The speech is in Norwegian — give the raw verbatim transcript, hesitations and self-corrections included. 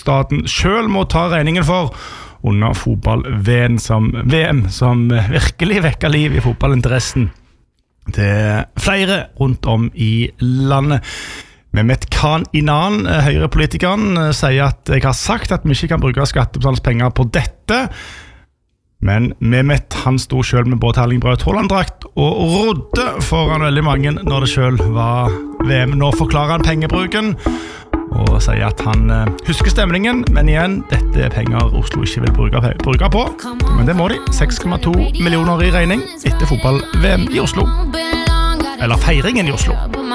hovedstaden selv må ta regningen for under fotball-V M som, V M som virkelig vekker liv i fotballinteressen til flere rundt om i landet. Mehmet Khan Inan, høyrepolitikeren, sier at jeg har sagt at vi ikke kan bruke skattebetalernes penger på dette. Men Mehmet, han sto selv med Bård Erling Braut Haaland-drakt og rodde foran veldig mange når det selv var V M. Nå forklarer han pengebruken og sier at han uh, husker stemningen, men igjen, dette er penger Oslo ikke vil bruke, bruke på. Men det må de, seks komma to millioner i regning etter fotball-V M i Oslo. Eller feiringen i Oslo.